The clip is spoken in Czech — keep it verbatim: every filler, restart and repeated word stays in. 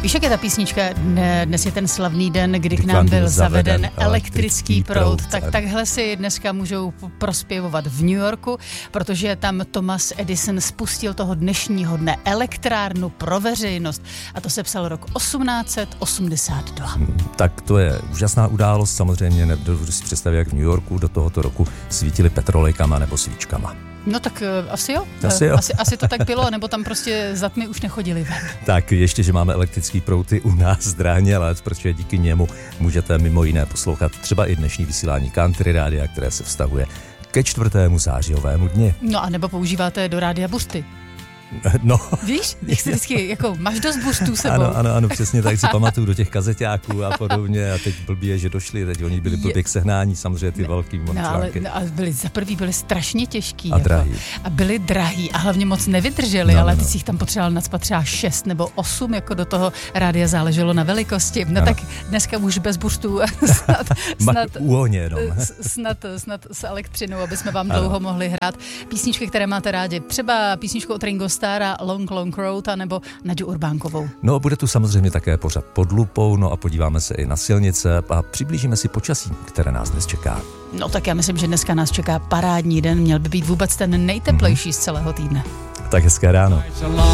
Víš, jak je ta písnička? Dnes je ten slavný den, kdy k nám byl zaveden elektrický proud. Tak takhle si dneska můžou prospěvovat v New Yorku, protože tam Thomas Edison spustil toho dnešního dne elektrárnu pro veřejnost. A to se psal rok osmnáct set osmdesát dva. Hmm, tak to je úžasná událost. Samozřejmě nedovedu si představit, jak v New Yorku do tohoto roku svítili petrolejkama nebo svíčkama. No tak uh, asi jo. Asi, jo. Asi, asi to tak bylo, nebo tam prostě za tmy už nechodili ven. Tak ještě, že máme elektrický proud i u nás v Dráně, ale protože díky němu můžete mimo jiné poslouchat třeba i dnešní vysílání Country Rádia, které se vztahuje ke čtvrtému zářijovému dni. No a nebo používáte do rádia Buřty. No. Víš, jak se vždycky, jako máš dost buřtů sebou. Ano, ano, ano, přesně tak si pamatuju do těch kazeťáků a podobně a teď blbě, že došli, teď oni byli blbě k sehnání, samozřejmě ty no, velký mončvánky. No, ale byli, za prvý byli strašně těžký. A jako, drahý. A byli drahý a hlavně moc nevydrželi, no, ale ty no. si jich tam potřeboval nacpat třeba šest nebo osm, jako do toho rádia záleželo na velikosti. No ano. Tak dneska už bez buřtů snad, snad, Uhoně, no. snad, snad s elektřinou, aby jsme vám ano. dlouho mohli hrát písničky, které máte rádi. Třeba písničku od Ringo Starra Long Long Road a nebo Naďu Urbánkovou. No, bude tu samozřejmě také pořad pod lupou, no a podíváme se i na silnice a přiblížíme si počasí, které nás dnes čeká. No tak já myslím, že dneska nás čeká parádní den, měl by být vůbec ten nejteplejší mm-hmm. z celého týdne. Tak hezké ráno.